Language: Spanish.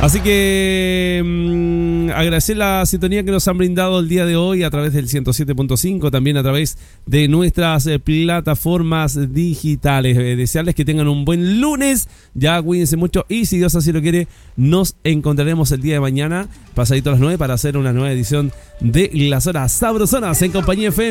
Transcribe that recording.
Así que agradecer la sintonía que nos han brindado el día de hoy a través del 107.5, también a través de nuestras plataformas digitales. Desearles que tengan un buen lunes, ya cuídense mucho y si Dios así lo quiere, nos encontraremos el día de mañana, pasadito a las 9, para hacer una nueva edición de Las Horas Sabrosonas en Compañía FM.